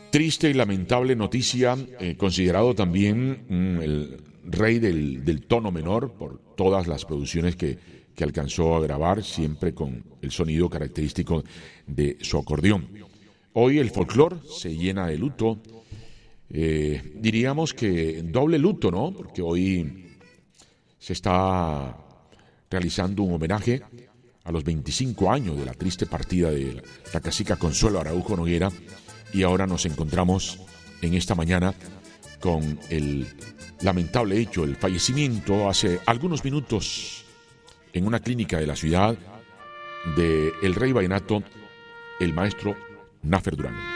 Triste y lamentable noticia, considerado también el rey del tono menor por todas las producciones que alcanzó a grabar, siempre con el sonido característico de su acordeón. Hoy el folclore se llena de luto, diríamos que doble luto, ¿no? Porque hoy se está realizando un homenaje a los 25 años de la triste partida de la cacica Consuelo Araujo Noguera, y ahora nos encontramos en esta mañana con el lamentable hecho, el fallecimiento hace algunos minutos en una clínica de la ciudad de el rey vallenato, el maestro Nafer Durán.